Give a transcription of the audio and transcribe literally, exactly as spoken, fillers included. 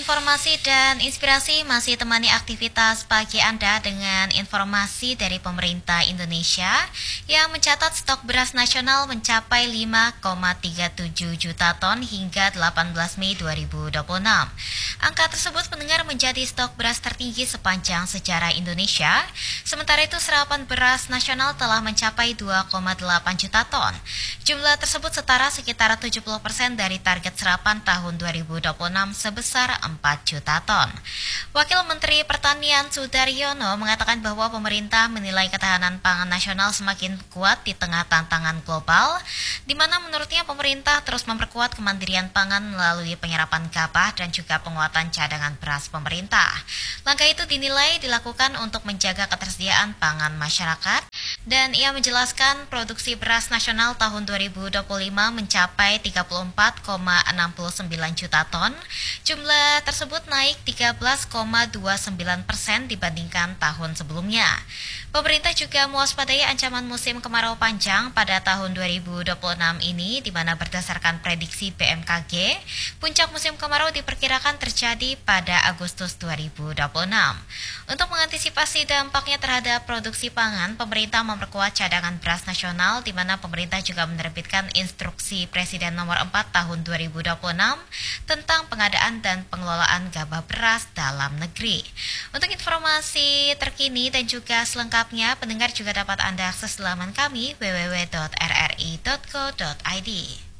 Informasi dan inspirasi masih temani aktivitas pagi Anda dengan informasi dari pemerintah Indonesia yang mencatat stok beras nasional mencapai lima koma tiga tujuh juta ton hingga delapan belas Mei dua ribu dua puluh enam. Angka tersebut mendengar menjadi stok beras tertinggi sepanjang sejarah Indonesia. Sementara itu serapan beras nasional telah mencapai dua koma delapan juta ton. Jumlah tersebut setara sekitar tujuh puluh persen dari target serapan tahun dua ribu dua puluh enam sebesar empat juta ton. Wakil Menteri Pertanian Sudaryono mengatakan bahwa pemerintah menilai ketahanan pangan nasional semakin kuat di tengah tantangan global, di mana menurutnya pemerintah terus memperkuat kemandirian pangan melalui penyerapan gabah dan juga penguatan cadangan beras pemerintah. Langkah itu dinilai dilakukan untuk menjaga ketersediaan pangan masyarakat, dan ia menjelaskan produksi beras nasional tahun dua ribu dua puluh lima mencapai tiga puluh empat koma enam sembilan juta ton. Jumlah tersebut naik tiga belas koma dua puluh sembilan persen dibandingkan tahun sebelumnya. Pemerintah juga mewaspadai ancaman musim kemarau panjang pada tahun dua ribu dua puluh enam ini, di mana berdasarkan prediksi B M K G, puncak musim kemarau diperkirakan terjadi pada Agustus dua ribu dua puluh enam. Untuk mengantisipasi dampaknya terhadap produksi pangan, pemerintah memperkuat cadangan beras nasional, di mana pemerintah juga menerbitkan instruksi Presiden nomor empat tahun dua ribu dua puluh enam tentang pengadaan dan pengelolaan gabah beras dalam negeri. Untuk informasi terkini dan juga selengkapnya, pendengar juga dapat Anda akses laman kami w w w titik r r i titik co titik i d.